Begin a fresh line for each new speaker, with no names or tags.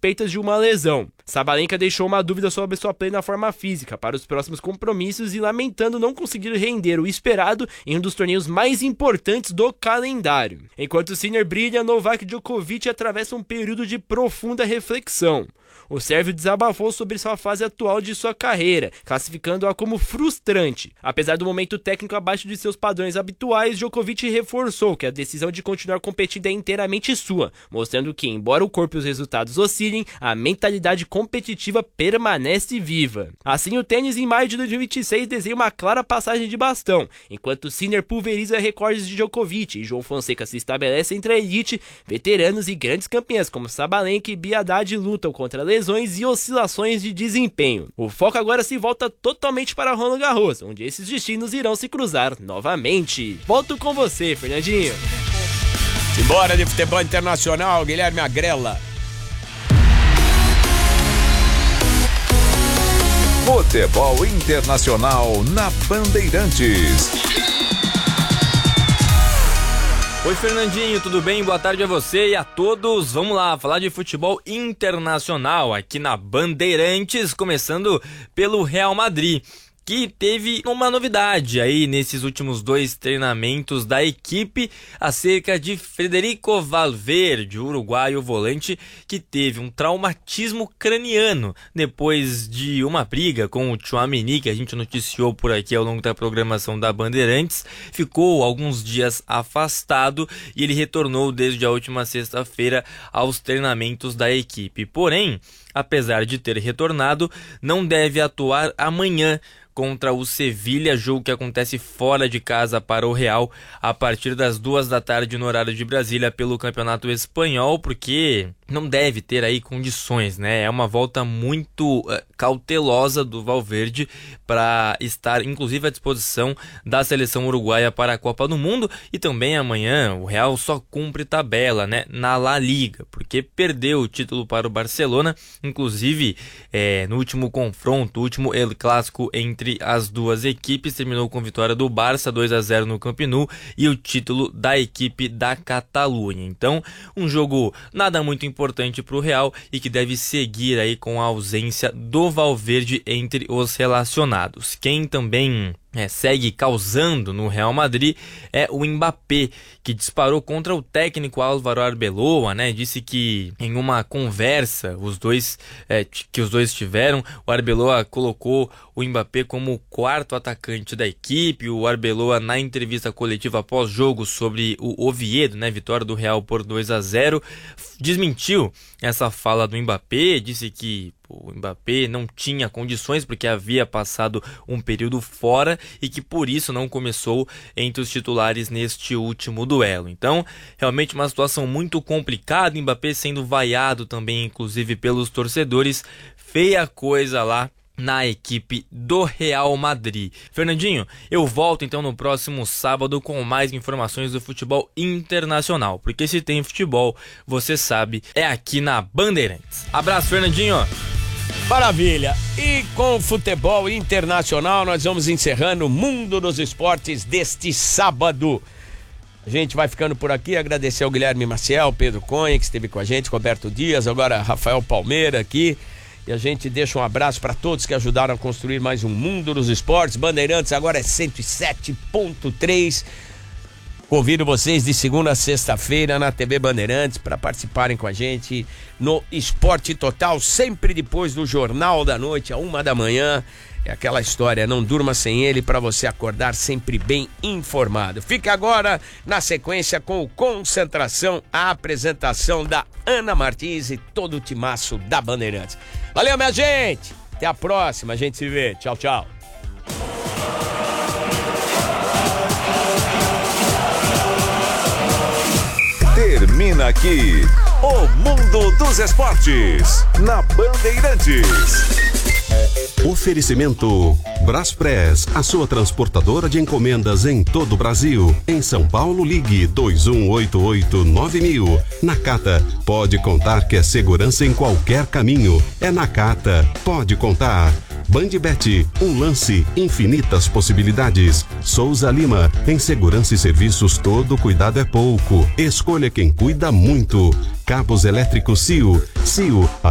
suspeitas de uma lesão. Sabalenka deixou uma dúvida sobre sua plena forma física para os próximos compromissos e lamentando não conseguir render o esperado em um dos torneios mais importantes do calendário. Enquanto Sinner brilha, Novak Djokovic atravessa um período de profunda reflexão. O sérvio desabafou sobre sua fase atual de sua carreira, classificando-a como frustrante. Apesar do momento técnico abaixo de seus padrões habituais, Djokovic reforçou que a decisão de continuar competindo é inteiramente sua, mostrando que, embora o corpo e os resultados oscilem, a mentalidade competitiva permanece viva. Assim, o tênis em maio de 2026 desenha uma clara passagem de bastão, enquanto Sinner pulveriza recordes de Djokovic e João Fonseca se estabelece entre a elite, veteranos e grandes campeãs como Sabalenka e Bia Haddad lutam contra lesões e oscilações de desempenho. O foco agora se volta totalmente para Roland Garros, onde esses destinos irão se cruzar novamente. Volto com você, Fernandinho.
Simbora de futebol internacional, Guilherme Agrella.
Futebol internacional na Bandeirantes.
Oi, Fernandinho, tudo bem? Boa tarde a você e a todos. Vamos lá, falar de futebol internacional aqui na Bandeirantes, começando pelo Real Madrid, que teve uma novidade aí nesses últimos 2 treinamentos da equipe acerca de Federico Valverde, o uruguaio volante que teve um traumatismo craniano depois de uma briga com o Tchouaméni, que a gente noticiou por aqui ao longo da programação da Bandeirantes. Ficou alguns dias afastado e ele retornou desde a última sexta-feira aos treinamentos da equipe. Porém, apesar de ter retornado, não deve atuar amanhã contra o Sevilha, jogo que acontece fora de casa para o Real a partir das 2 da tarde no horário de Brasília pelo Campeonato Espanhol, porque não deve ter aí condições, né? É uma volta muito cautelosa do Valverde para estar inclusive à disposição da seleção uruguaia para a Copa do Mundo. E também amanhã o Real só cumpre tabela, né, na La Liga, porque perdeu o título para o Barcelona, inclusive no último confronto, o último El Clássico entre as duas equipes, terminou com vitória do Barça 2-0 no Camp Nou e o título da equipe da Catalunha. Então, um jogo nada muito importante para o Real e que deve seguir aí com a ausência do Valverde entre os relacionados. Quem também segue causando no Real Madrid é o Mbappé, que disparou contra o técnico Álvaro Arbeloa, né? Disse que em uma conversa que os dois tiveram, o Arbeloa colocou o Mbappé como o 4º atacante da equipe. O Arbeloa, na entrevista coletiva pós-jogo sobre o Oviedo, né, vitória do Real por 2-0, desmentiu essa fala do Mbappé, disse que o Mbappé não tinha condições porque havia passado um período fora e que por isso não começou entre os titulares neste último duelo. Então, realmente uma situação muito complicada, Mbappé sendo vaiado também, inclusive pelos torcedores. Feia coisa lá na equipe do Real Madrid. Fernandinho, eu volto então no próximo sábado com mais informações do futebol internacional, porque se tem futebol, você sabe, é aqui na Bandeirantes. Abraço, Fernandinho!
Maravilha! E com o futebol internacional nós vamos encerrando o Mundo dos Esportes deste sábado. A gente vai ficando por aqui, agradecer ao Guilherme Maciel, Pedro Cunha, que esteve com a gente, Roberto Dias, agora Rafael Palmeira aqui. E a gente deixa um abraço para todos que ajudaram a construir mais um Mundo dos Esportes. Bandeirantes agora é 107.3. Convido vocês de segunda a sexta-feira na TV Bandeirantes para participarem com a gente no Esporte Total, sempre depois do Jornal da Noite, à 1h. É aquela história, não durma sem ele, para você acordar sempre bem informado. Fica agora na sequência com o Concentração, a apresentação da Ana Martins e todo o timaço da Bandeirantes. Valeu, minha gente! Até a próxima, a gente se vê. Tchau, tchau.
Termina aqui o Mundo dos Esportes na Bandeirantes. Oferecimento Braspress, a sua transportadora de encomendas em todo o Brasil. Em São Paulo, ligue 2188-9000. Nakata, pode contar que é segurança em qualquer caminho. É Nakata, pode contar. Bandbet, um lance, infinitas possibilidades. Souza Lima, em segurança e serviços todo cuidado é pouco. Escolha quem cuida muito. Cabos elétricos CIO.